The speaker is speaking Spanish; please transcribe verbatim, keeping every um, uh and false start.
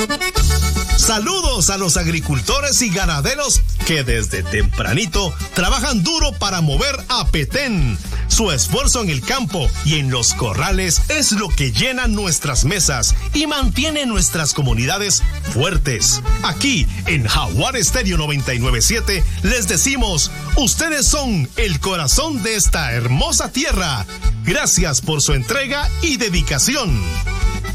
Saludos a los agricultores y ganaderos que desde tempranito trabajan duro para mover a Petén. Su esfuerzo en el campo y en los corrales es lo que llena nuestras mesas y mantiene nuestras comunidades fuertes. Aquí en Jaguar Estéreo noventa y nueve punto siete les decimos, ustedes son el corazón de esta hermosa tierra. Gracias por su entrega y dedicación.